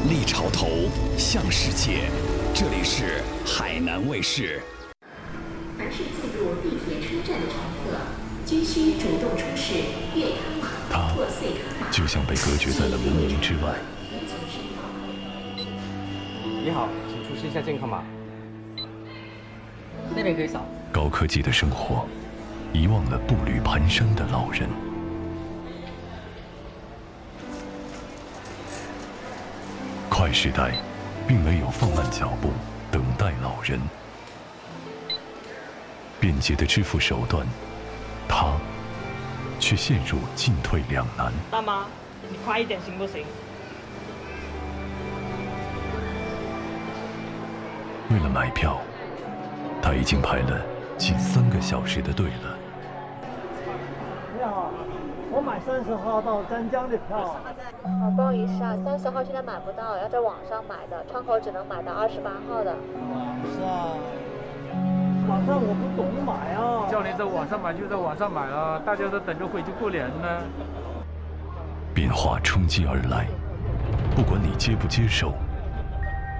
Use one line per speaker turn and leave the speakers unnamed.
立潮头，向世界。这里是海南卫视。
凡是进入地铁车站的乘客，均需主动出示粤康码或穗康码。
就像被隔绝在了门廊之外。
你好，请出示一下健康码。那边可以扫。
高科技的生活，遗忘了步履蹒跚的老人。快时代，并没有放慢脚步等待老人。便捷的支付手段，他却陷入进退两难。
大妈，你快一点行不行？
为了买票，他已经排了近3个小时的队了。
你好，我买30号到丹江的票。
不好意思啊，30号现在买不到，要在网上买的，窗口只能买到28号的。
网上我不懂买啊。
叫你在网上买就在网上买啊，大家都等着回去过年呢。
变化冲击而来，不管你接不接受。